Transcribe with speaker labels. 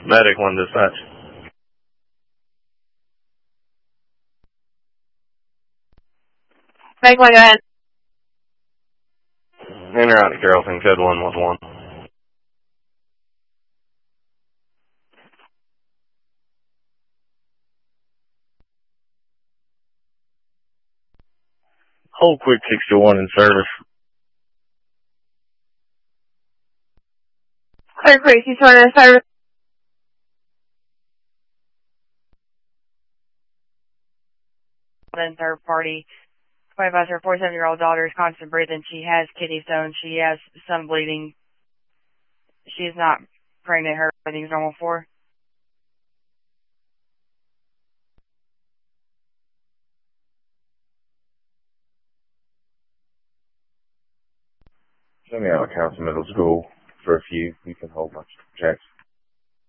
Speaker 1: Medic 1 dispatch.
Speaker 2: Medic 1, go ahead.
Speaker 1: In or out of Carrollton, code 111. Hold quick 61 in service.
Speaker 2: Clear quick 61 in service. Then third party. 25 her 47-year-old daughter is constant breathing. She has kidney stones. She has some bleeding. She is not pregnant. Her everything's normal for her.
Speaker 1: Send me out of Council Middle School for a few. You can hold much.